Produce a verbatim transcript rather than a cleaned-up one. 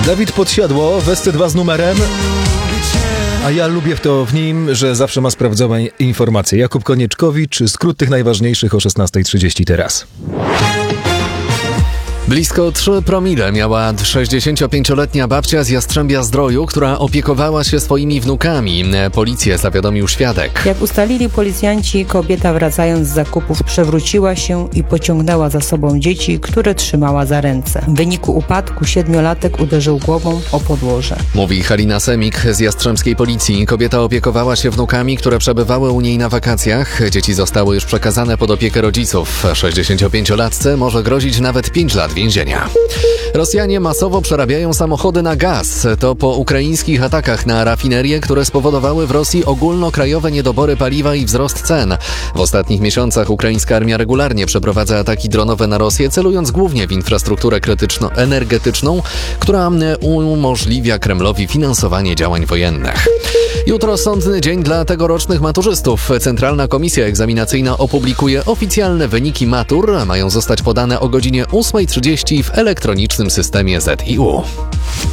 Dawid Podsiadło w S C dwa z numerem, a ja lubię w to w nim, że zawsze ma sprawdzone informacje. Jakub Konieczkowicz, skrót tych najważniejszych o szesnasta trzydzieści teraz. Blisko trzy promile miała sześćdziesięciopięcioletnia babcia z Jastrzębia-Zdroju, która opiekowała się swoimi wnukami. Policję zawiadomił świadek. Jak ustalili policjanci, kobieta wracając z zakupów przewróciła się i pociągnęła za sobą dzieci, które trzymała za ręce. W wyniku upadku siedmiolatek uderzył głową o podłoże. Mówi Halina Semik z jastrzębskiej policji. Kobieta opiekowała się wnukami, które przebywały u niej na wakacjach. Dzieci zostały już przekazane pod opiekę rodziców. sześćdziesięciopięciolatce może grozić nawet pięć lat więzienia. Rosjanie masowo przerabiają samochody na gaz. To po ukraińskich atakach na rafinerie, które spowodowały w Rosji ogólnokrajowe niedobory paliwa i wzrost cen. W ostatnich miesiącach ukraińska armia regularnie przeprowadza ataki dronowe na Rosję, celując głównie w infrastrukturę krytyczno-energetyczną, która umożliwia Kremlowi finansowanie działań wojennych. Jutro sądny dzień dla tegorocznych maturzystów. Centralna Komisja Egzaminacyjna opublikuje oficjalne wyniki matur. Mają zostać podane o godzinie ósma trzydzieści w elektronicznym systemie Z I U.